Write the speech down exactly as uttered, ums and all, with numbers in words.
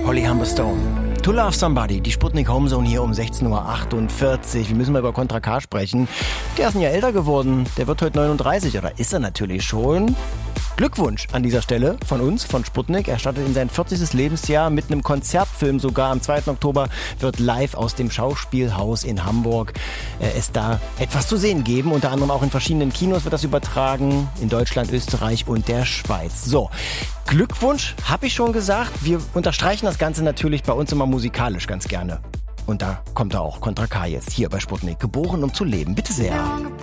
Holly Humberstone. To Love Somebody, die Sputnik Homezone hier um sechzehn Uhr achtundvierzig. Wir müssen mal über Contra K sprechen. Der ist ein Jahr älter geworden. Der wird heute neununddreißig, oder ist er natürlich schon. Glückwunsch an dieser Stelle von uns, von Sputnik. Er startet in sein vierzigstes Lebensjahr mit einem Konzertfilm sogar. Am zweiten Oktober wird live aus dem Schauspielhaus in Hamburg äh, es da etwas zu sehen geben. Unter anderem auch in verschiedenen Kinos wird das übertragen. In Deutschland, Österreich und der Schweiz. So, Glückwunsch, habe ich schon gesagt. Wir unterstreichen das Ganze natürlich bei uns immer musikalisch ganz gerne. Und da kommt er auch, Contra K jetzt, hier bei Sputnik. Geboren, um zu leben. Bitte sehr.